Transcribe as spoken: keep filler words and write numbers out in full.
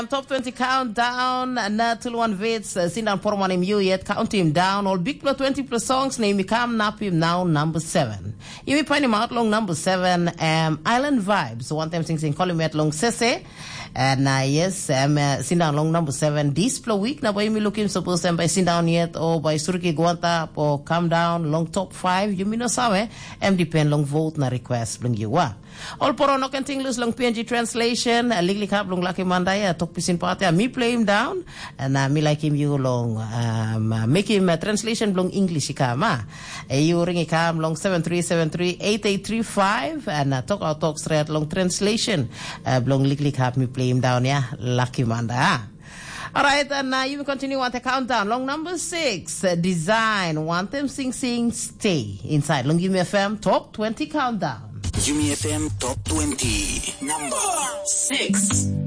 Top twenty countdown. Natul one Vits. Sindan Porman him you yet. Count him down. All big plus twenty plus songs. Name me come nap him now. Number seven. You may find him out long number seven. Um, Island Vibes. One time sings in calling me at long Sese. And uh, yes, um, uh, Sindan long number seven. This plus week. Now by me looking supposed to by Sindan yet or by Suriki Guanta or come down long top five. You mean no sawe. M depend long vote na request long you wa. All poro no can ting lose long P N G translation. Ligli kap long lucky mandaya. Talk pisin party. Me play him down. And uh, me like him you long. Um, uh, make him uh, translation long English ikama. Uh, you ring ikam long seven three seven three eight eight three five. And uh, talk out talk straight long translation. Uh, long ligli kap me play him down. Yeah. Lucky mandaya. Alright, and uh, you will continue on the countdown. Long number six, uh, Design. One them sing sing stay inside. Long Yumi F M top twenty countdown. Yumi F M top twenty. Number six.